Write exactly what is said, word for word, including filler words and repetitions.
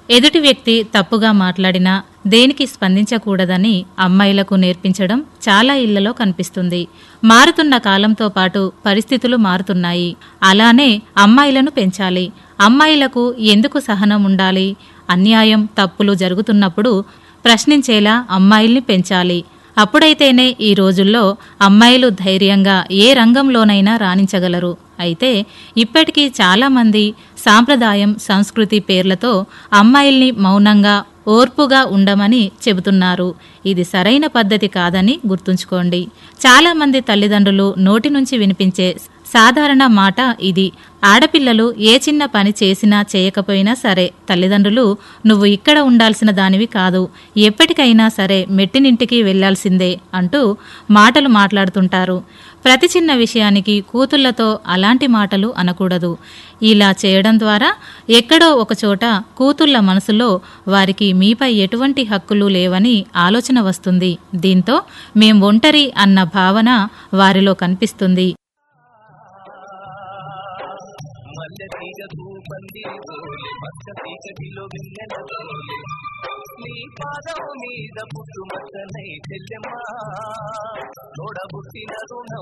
ఎదుటి వ్యక్తి తప్పుగా మాట్లాడినా దేనికి స్పందించకూడదని అమ్మాయిలకు నేర్పించడం చాలా ఇళ్లలో కనిపిస్తుంది. మారుతున్న కాలంతో పాటు పరిస్థితులు మారుతున్నాయి. అలానే అమ్మాయిలను పెంచాలి. అమ్మాయిలకు ఎందుకు సహనం ఉండాలి? అన్యాయం, తప్పులు జరుగుతున్నప్పుడు ప్రశ్నించేలా అమ్మాయిల్ని పెంచాలి. అప్పుడైతేనే ఈ రోజుల్లో అమ్మాయిలు ధైర్యంగా ఏ రంగంలోనైనా రాణించగలరు. అయితే ఇప్పటికీ చాలామంది సాంప్రదాయం, సంస్కృతి పేర్లతో అమ్మాయిల్ని మౌనంగా, ఓర్పుగా ఉండమని చెబుతున్నారు. ఇది సరైన పద్ధతి కాదని గుర్తుంచుకోండి. చాలామంది తల్లిదండ్రులు నోటి నుంచి వినిపించే సాధారణ మాట ఇది. ఆడపిల్లలు ఏ చిన్న పని చేసినా చేయకపోయినా సరే తల్లిదండ్రులు నువ్వు ఇక్కడ ఉండాల్సిన దానివి కాదు, ఎప్పటికైనా సరే మెట్టినింటికి వెళ్లాల్సిందే అంటూ మాటలు మాట్లాడుతుంటారు. ప్రతి చిన్న విషయానికి కూతుళ్లతో అలాంటి మాటలు అనకూడదు. ఇలా చేయడం ద్వారా ఎక్కడో ఒకచోట కూతుళ్ల మనసులో వారికి మీపై ఎటువంటి హక్కులు లేవని ఆలోచన వస్తుంది. దీంతో మేం ఒంటరి అన్న భావన వారిలో కనిపిస్తుంది. నీ పాదం మీద పుట్టుమచ్చనై చెల్లెమ్మా తోడబుట్టిన రుణం